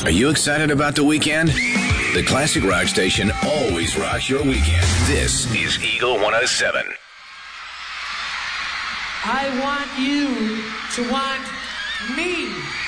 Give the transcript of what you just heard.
Are you excited about the weekend? The Classic Rock Station always rocks your weekend. This is Eagle 107. I want you to want me.